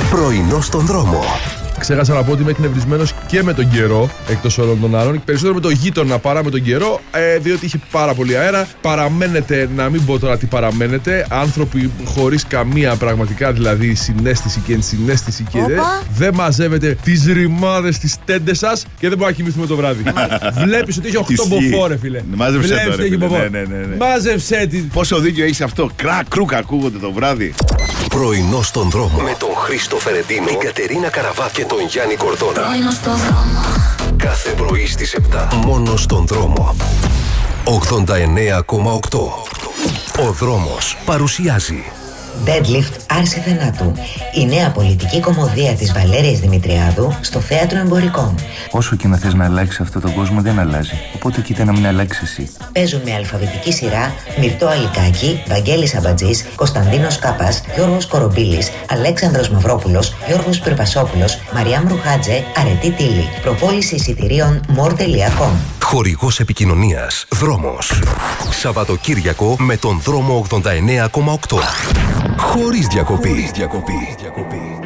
Πρωινό στον δρόμο. Ξέχασα να πω ότι είμαι εκνευρισμένος και με τον καιρό, εκτός όλων των άλλων. Περισσότερο με τον γείτονα παρά με τον καιρό, διότι είχε πάρα πολύ αέρα. Παραμένετε, να μην πω τώρα τι παραμένετε, άνθρωποι χωρίς καμία πραγματικά δηλαδή συναίσθηση και ενσυναίσθηση και δεν μαζεύετε τις ρημάδες, τις τέντες σας και δεν μπορεί να κοιμηθούμε το βράδυ. Βλέπεις ότι έχει 8 μποφόρ, φίλε. Μάζεψε τώρα. Μάζεψε τη. Πόσο δίκιο έχεις αυτό. Κρούκ ακούγονται το βράδυ. Πρωινό στον δρόμο. Με τον Χρήστο Φερεντίνο, την Κατερίνα Καραβά και τον Γιάννη Κορδόνα. Πρωινό στον δρόμο. Κάθε πρωί στις 7. Μόνο στον δρόμο. 89,8. Ο δρόμος παρουσιάζει Deadlift άρση θανάτου. Η νέα πολιτική κωμωδία της Βαλέριας Δημητριάδου στο Θέατρο Εμπορικών. Όσο και να θες να αλλάξεις αυτόν τον κόσμο δεν αλλάζει. Οπότε κοίτα να μην αλλάξεις εσύ. Παίζουν με αλφαβητική σειρά Μυρτώ Αλικάκη, Βαγγέλης Αμπατζής, Κωνσταντίνος Κάπας, Γιώργος Κορομπίλης, Αλέξανδρος Μαυρόπουλος, Γιώργος Πυρπασόπουλος, Μαριάμ Ρουχάτζε, Αρετή Τίλη. Προπόληση εισιτηρίων more.com. χορηγός επικοινωνίας Δρόμος. Σαββατοκύριακο με τον δρόμο 89,8. Χωρίς διακοπή.